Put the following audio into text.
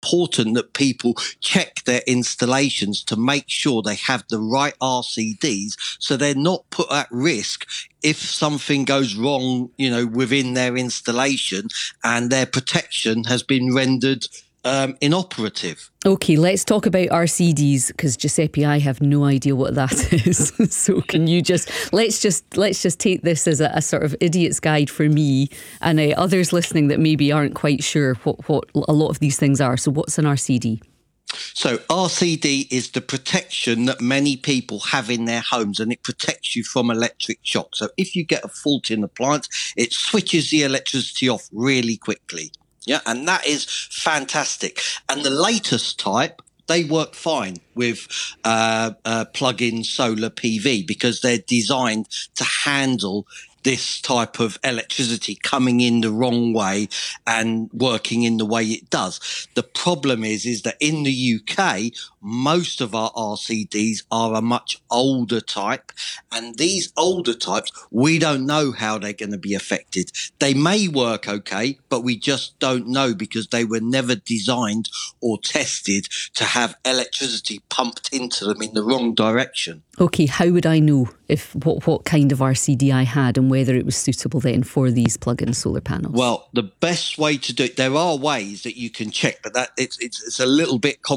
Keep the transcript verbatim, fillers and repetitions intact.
important that people check their installations to make sure they have the right R C Ds so they're not put at risk if something goes wrong, you know, within their installation and their protection has been rendered um, inoperative. Okay, let's talk about R C Ds, because Giuseppe, I have no idea what that is. So can you just let's just let's just take this as a, a sort of idiot's guide for me and uh, others listening that maybe aren't quite sure what what a lot of these things are. So what's an R C D? So R C D is the protection that many people have in their homes, and it protects you from electric shock. So if you get a fault in the appliance, it switches the electricity off really quickly. Yeah, and that is fantastic. And the latest type, they work fine with uh, uh, plug-in solar P V because they're designed to handle this type of electricity coming in the wrong way and working in the way it does. The problem is, is that in the U K, most of our R C Ds are a much older type, and these older types, we don't know how they're going to be affected. They may work okay, but we just don't know because they were never designed or tested to have electricity pumped into them in the wrong direction. Okay, how would I know if what, what kind of R C D I had and whether it was suitable then for these plug-in solar panels? Well, the best way to do it, there are ways that you can check, but that it's it's, it's a little bit complicated.